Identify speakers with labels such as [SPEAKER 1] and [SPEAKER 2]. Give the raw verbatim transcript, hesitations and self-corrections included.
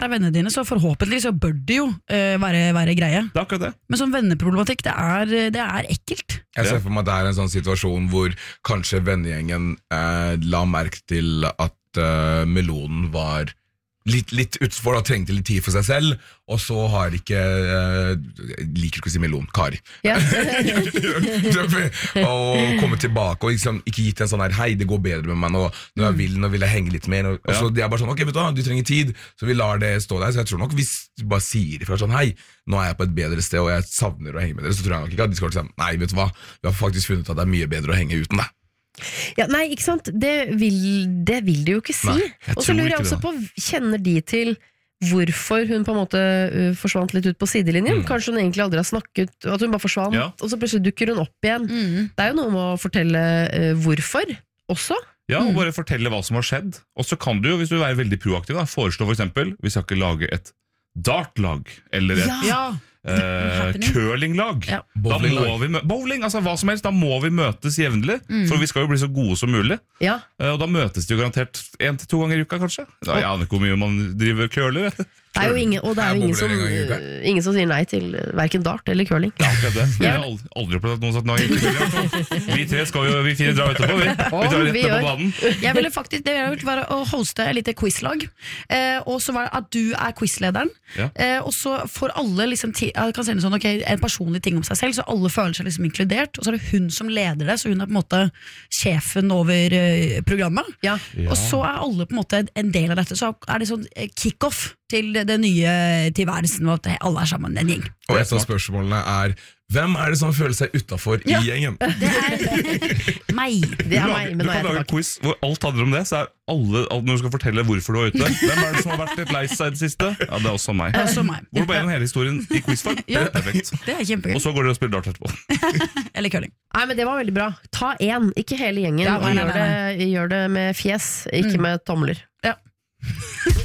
[SPEAKER 1] her er vennene dine, så forhåpentlig så bør det jo uh, være, være greie.
[SPEAKER 2] Det er akkurat det.
[SPEAKER 1] Men sånn venneproblematikk, det er, det er ekkelt.
[SPEAKER 3] Jeg ser for meg at det er en sånn situasjon hvor kanskje vennegjengen eh, la merke til at eh, melonen var litt, litt utfor og trengte litt tid for seg selv, og så har ikke eh, liker ikke å si melon, Kari
[SPEAKER 4] Ja.
[SPEAKER 3] og komme tilbake og liksom, ikke gitt en sånn her hei, det går bedre med meg nå, når jeg vil, nå vil jeg henge litt mer og, og så de er bare sånn, ok, vet du hva, du trenger tid, så vi lar det stå der. Så jeg tror nok hvis du bare sier ifra sånn, hei, nå er jeg på et bedre sted og jeg savner å henge med dere, så tror jeg nok ikke at de skal si, nei, vet du hva, vi har faktisk funnet at det er mye bedre å henge uten deg.
[SPEAKER 4] Ja, nei, ikke sant? Det vil, det vil de jo ikke si.
[SPEAKER 2] Nei,
[SPEAKER 4] og så lurer jeg også
[SPEAKER 2] det.
[SPEAKER 4] på, kjenner de til hvorfor hun på en måte uh, forsvant litt ut på sidelinjen? Mm. Kanskje hun egentlig aldri har snakket, at hun bare forsvant,
[SPEAKER 2] ja.
[SPEAKER 4] og så plutselig dukker hun opp igjen. Mm. Det er jo noe med å fortelle uh, hvorfor også.
[SPEAKER 2] Ja, og bare fortelle hva som har skjedd. Og så kan du jo, hvis du er veldig proaktiv, da, foreslå for eksempel, vi skal ikke lage et dartlag, eller et
[SPEAKER 1] Ja.
[SPEAKER 2] eh, curlinglag.
[SPEAKER 1] Ja.
[SPEAKER 2] Da må vi mø- Bowling, altså hva som helst, da må vi møtes jevnlig,
[SPEAKER 1] Mm.
[SPEAKER 2] for vi skal jo bli så gode som mulig.
[SPEAKER 4] Ja.
[SPEAKER 2] Eh, og da møtes de jo garantert en til to ganger i uka, kanskje. Da, jeg aner ikke hvor mye man driver curler.
[SPEAKER 4] Det er jo ingen, og det er jo
[SPEAKER 3] Jeg
[SPEAKER 4] ingen som,
[SPEAKER 3] bobler en gang i uka.
[SPEAKER 4] uh, ingen som sier nei til uh, hverken dart eller curling.
[SPEAKER 2] Det er akkurat det. Jeg har aldri, aldri opplevd at noen har sagt nei til curling. Vi tre skal jo, vi fire drar etterpå, vi. Vi drar rett
[SPEAKER 4] vi
[SPEAKER 2] ned på
[SPEAKER 4] gjør.
[SPEAKER 2] banen.
[SPEAKER 1] Jeg ville faktisk, det ville være å hoste et lite quizlag, eh, og så var det at du er quizlederen,
[SPEAKER 2] Ja.
[SPEAKER 1] eh, og så får alle liksom, ti- jeg kan sende sånn, ok, en personlig ting om seg selv, så alle føler seg liksom inkludert, og så er det hun som leder det, så hun er på en måte sjefen over eh, programmet,
[SPEAKER 4] Ja.
[SPEAKER 1] og så er alle på en måte en del av dette, så er det sånn eh, kick-off til det nye tilværelsen, og at alle er sammen en gjeng.
[SPEAKER 3] Og et av spørsmålene er, hvem er det som føler seg utenfor
[SPEAKER 1] Ja.
[SPEAKER 3] i gjengen?
[SPEAKER 1] Det er meg.
[SPEAKER 4] Det er
[SPEAKER 2] Du
[SPEAKER 4] meg,
[SPEAKER 2] lager-
[SPEAKER 4] men
[SPEAKER 2] du
[SPEAKER 4] nå er
[SPEAKER 2] kan
[SPEAKER 4] jeg
[SPEAKER 2] lage en
[SPEAKER 4] tilbake.
[SPEAKER 2] quiz hvor alt handler om det, så er alle, alle når du skal fortelle hvorfor du er ute. Hvem er det som har vært litt lei seg i det siste? Ja, det er også meg.
[SPEAKER 1] Det er også meg.
[SPEAKER 2] Hvor ble den hele historien i quizform?
[SPEAKER 1] Ja.
[SPEAKER 2] Det er perfekt.
[SPEAKER 1] Det er kjempegøy.
[SPEAKER 2] Og så går dere og spiller dart etterpå.
[SPEAKER 1] Eller curling.
[SPEAKER 4] Nei, men det var veldig bra. Ta én, ikke hele gjengen,
[SPEAKER 1] Ja,
[SPEAKER 4] og
[SPEAKER 1] nei, nei,
[SPEAKER 4] gjør det, gjør det med fjes, ikke med tomler.
[SPEAKER 1] Ja.